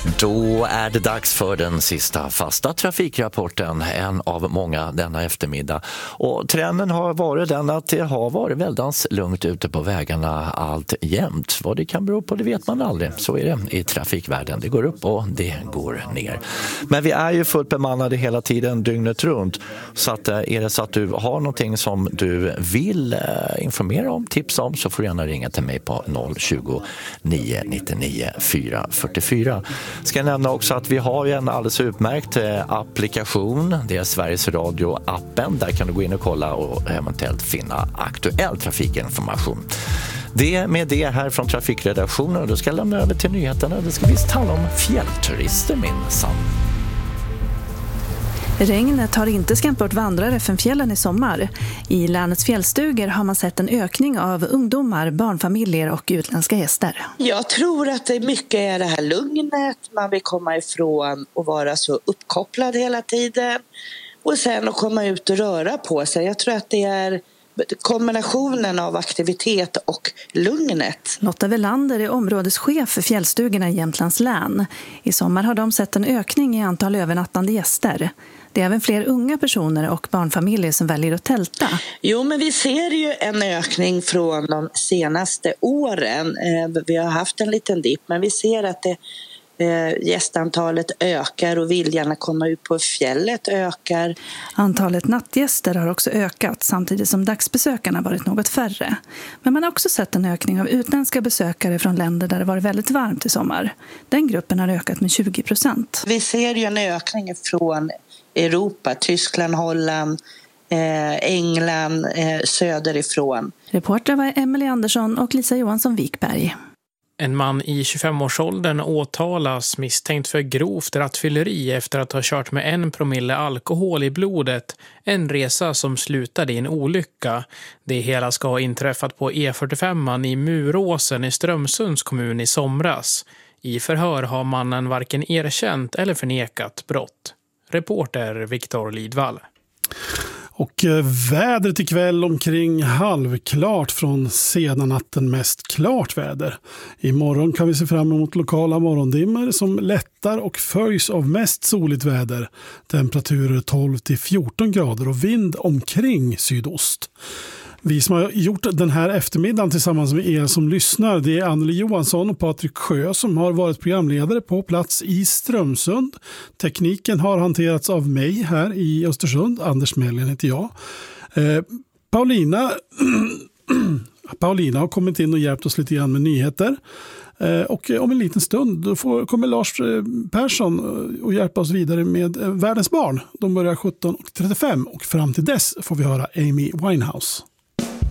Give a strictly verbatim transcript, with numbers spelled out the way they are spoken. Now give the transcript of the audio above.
Då är det dags för den sista fasta trafikrapporten, en av många denna eftermiddag. Och trenden har varit den att det har varit väldigt lugnt ute på vägarna allt jämt. Vad det kan bero på, det vet man aldrig. Så är det i trafikvärlden. Det går upp och det går ner. Men vi är ju fullt bemannade hela tiden, dygnet runt. Så att är det så att du har någonting som du vill informera om, tipsa om, så får du gärna ringa till mig på noll tjugo, nio nittionio, fyra fyrtiofyra. Ska jag nämna också att vi har en alldeles utmärkt applikation. Det är Sveriges Radio-appen. Där kan du gå in och kolla och eventuellt finna aktuell trafikinformation. Det med det här från trafikredaktionen. Då ska jag lämna över till nyheterna. Det ska visst handla om fjällturister minsann. Regnet har inte skrämt bort vandrare från fjällen i sommar. I länets fjällstugor har man sett en ökning av ungdomar, barnfamiljer och utländska gäster. Jag tror att det mycket är det här lugnet. Man vill komma ifrån och vara så uppkopplad hela tiden. Och sen att komma ut och röra på sig. Jag tror att det är kombinationen av aktivitet och lugnet. Lotta Welander är områdeschef för fjällstugorna i Jämtlands län. I sommar har de sett en ökning i antal övernattande gäster. Det är även fler unga personer och barnfamiljer som väljer att tälta. Jo, men vi ser ju en ökning från de senaste åren. Vi har haft en liten dipp, men vi ser att det gästantalet ökar och viljan att komma ut på fjället ökar. Antalet nattgäster har också ökat samtidigt som dagsbesökarna varit något färre. Men man har också sett en ökning av utländska besökare från länder där det varit väldigt varmt i sommar. Den gruppen har ökat med tjugo procent. Vi ser ju en ökning från Europa, Tyskland, Holland, eh, England, eh, söderifrån. Reporter var Emelie Andersson och Lisa Johansson Wikberg. En man i tjugofemårsåldern åtalas misstänkt för grovt rattfylleri efter att ha kört med en promille alkohol i blodet. En resa som slutade i en olycka. Det hela ska ha inträffat på E fyrtiofem i Muråsen i Strömsunds kommun i somras. I förhör har mannen varken erkänt eller förnekat brott. Reporter Viktor Lidvall. Och vädret ikväll omkring halvklart, från sena natten mest klart väder. Imorgon kan vi se fram emot lokala morgondimmer som lättar och följs av mest soligt väder. Temperaturer tolv till fjorton grader och vind omkring sydost. Vi som har gjort den här eftermiddagen tillsammans med er som lyssnar, det är Anneli Johansson och Patrik Sjö som har varit programledare på plats i Strömsund. Tekniken har hanterats av mig här i Östersund. Anders Mellin heter jag. Eh, Paulina, Paulina har kommit in och hjälpt oss lite grann med nyheter. Eh, och om en liten stund då får, kommer Lars Persson och hjälpa oss vidare med Världens barn. De börjar sjutton och trettiofem och fram till dess får vi höra Amy Winehouse.